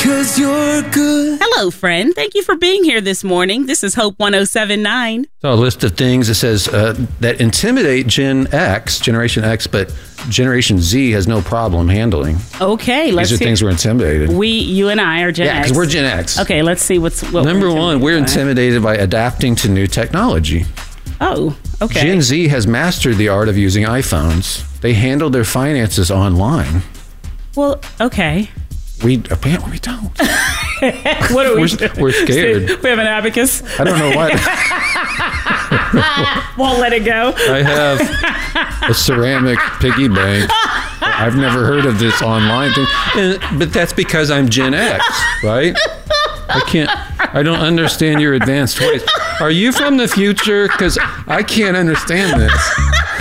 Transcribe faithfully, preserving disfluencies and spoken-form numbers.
'cause you're good. Hello, friend. Thank you for being here this morning. This is Hope one oh seven point nine. So a list of things that says uh, that intimidate Gen X, Generation X, but Generation Z has no problem handling. Okay, let's These are hear. things we're intimidated. We, you and I are Gen yeah, X. because we're Gen X. Okay, let's see what's what Number we're one, we're by. intimidated by adapting to new technology. Oh, okay. Gen Z has mastered the art of using iPhones. They handle their finances online. Well, okay. We apparently we don't. What are we? We're, we're scared. We have an abacus. I don't know what. Won't let it go. I have a ceramic piggy bank. I've never heard of this online thing, and, but that's because I'm Gen X, right? I can't. I don't understand your advanced ways. Are you from the future? Because I can't understand this.